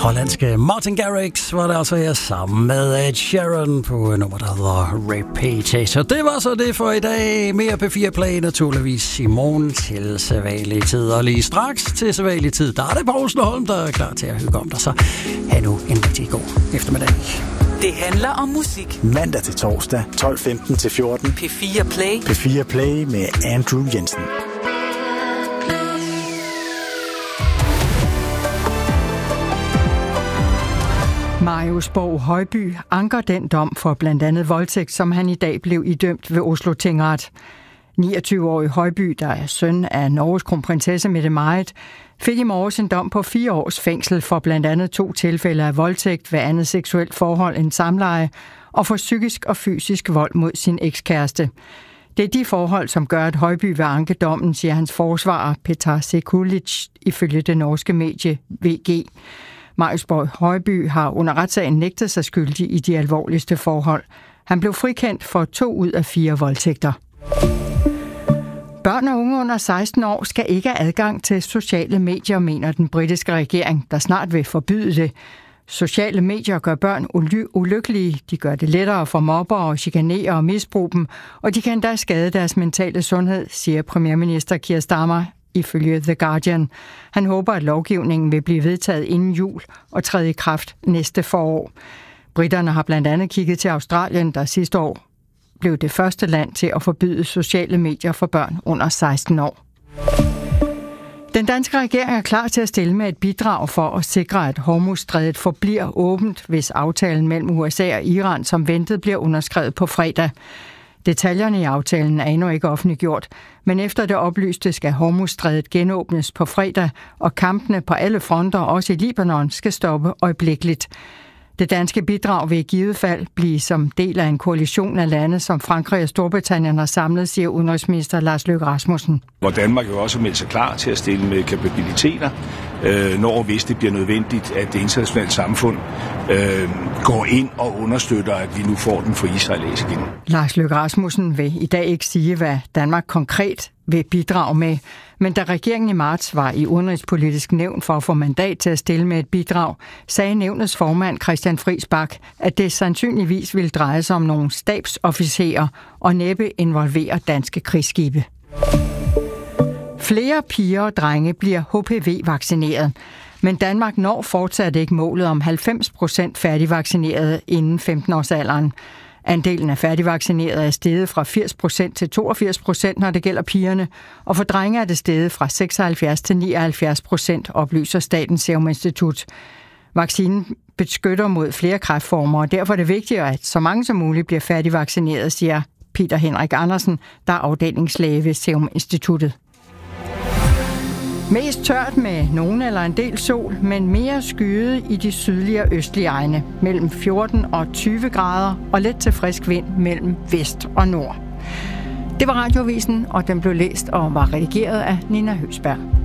Hollandske Martin Garrix var der altså her sammen med Ed Sheeran på nummer, der hedder Repeat. Så det var så det for i dag. Mere P4 Play naturligvis i morgen til sædvanlig tid. Og lige straks til sædvanlig tid, der er det Poulsen og Holm, der er klar til at hygge om dig. Så have nu en rigtig god eftermiddag. Det handler om musik. Mandag til torsdag, 12:15 til 14. P4 Play. P4 Play med Andrew Jensen. Marius Borg Højby anker den dom for blandt andet voldtægt, som han i dag blev idømt ved Oslo Tingret. 29-årig Højby, der er søn af Norges kronprinsesse Mette-Marit, fik i morges en dom på 4 års fængsel for blandt andet 2 tilfælde af voldtægt ved andet seksuelt forhold end samleje og for psykisk og fysisk vold mod sin ekskæreste. Det er de forhold, som gør, at Højby vil anke dommen, siger hans forsvarer Petar Sekulic ifølge det norske medie VG. Marius Borg Højby har under retssagen nægtet sig skyldig i de alvorligste forhold. Han blev frikendt for 2 ud af 4 voldtægter. Børn og unge under 16 år skal ikke have adgang til sociale medier, mener den britiske regering, der snart vil forbyde det. Sociale medier gør børn ulykkelige, de gør det lettere for mobbere, chikanere og misbruge dem, og de kan endda skade deres mentale sundhed, siger premierminister Keir Starmer ifølge The Guardian. Han håber, at lovgivningen vil blive vedtaget inden jul og træde i kraft næste forår. Briterne har blandt andet kigget til Australien, der sidste år blev det første land til at forbyde sociale medier for børn under 16 år. Den danske regering er klar til at stille med et bidrag for at sikre, at Hormuzstrædet forbliver åbent, hvis aftalen mellem USA og Iran som ventet bliver underskrevet på fredag. Detaljerne i aftalen er endnu ikke offentliggjort, men efter det oplyste skal Hormuzstrædet genåbnes på fredag, og kampene på alle fronter, også i Libanon, skal stoppe øjeblikkeligt. Det danske bidrag vil i givet fald blive som del af en koalition af lande, som Frankrig og Storbritannien har samlet, siger udenrigsminister Lars Løkke Rasmussen. Hvor Danmark jo også melder sig klar til at stille med kapabiliteter, når hvis det bliver nødvendigt, at det internationale samfund går ind og understøtter, at vi nu får den for Israel igen. Lars Løkke Rasmussen vil i dag ikke sige, hvad Danmark konkret vil bidrage med, men da regeringen i marts var i udenrigspolitisk nævn for at få mandat til at stille med et bidrag, sagde nævnets formand Christian Friis Bach, at det sandsynligvis ville dreje sig om nogle stabsofficerer og næppe involvere danske krigsskibe. Flere piger og drenge bliver HPV-vaccineret, men Danmark når fortsat ikke målet om 90% færdigvaccineret inden 15-årsalderen. Andelen af færdigvaccinerede er steget fra 80% til 82%, når det gælder pigerne, og for drenge er det steget fra 76% til 79%, oplyser Statens Serum Institut. Vaccinen beskytter mod flere kræftformer, og derfor er det vigtigt, at så mange som muligt bliver færdigvaccineret, siger Peter Henrik Andersen, der er afdelingslæge ved Serum Instituttet. Mest tørt med nogen eller en del sol, men mere skyet i de sydlige og østlige egne. Mellem 14 og 20 grader og let til frisk vind mellem vest og nord. Det var Radioavisen, og den blev læst og var redigeret af Nina Høsberg.